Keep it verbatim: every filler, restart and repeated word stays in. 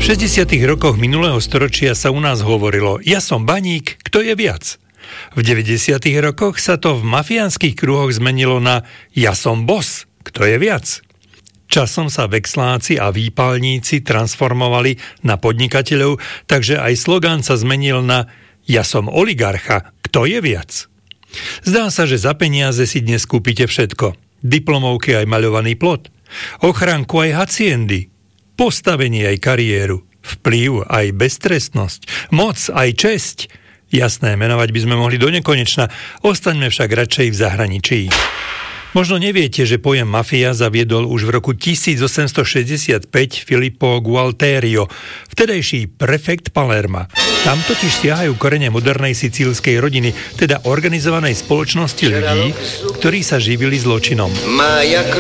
šesťdesiatych rokoch minulého storočia sa u nás hovorilo: ja som baník, kto je viac? V deväťdesiatych rokoch sa to v mafiánskych kruhoch zmenilo na ja som boss, kto je viac? Časom sa veksláci a výpalníci transformovali na podnikateľov, takže aj slogán sa zmenil na ja som oligarcha, kto je viac? Zdá sa, že za peniaze si dnes kúpite všetko. Diplomovky aj maľovaný plot, ochránku aj haciendy, postavenie aj kariéru, vplyv aj beztrestnosť, moc aj česť. Jasné, menovať by sme mohli do nekonečna, ostaňme však radšej v zahraničí. Možno neviete, že pojem mafia zaviedol už v roku tisícosemstošesťdesiatpäť Filippo Gualterio, vtedajší prefekt Palerma. Tam totiž siahajú korene modernej sicílskej rodiny, teda organizovanej spoločnosti ľudí, ktorí sa živili zločinom.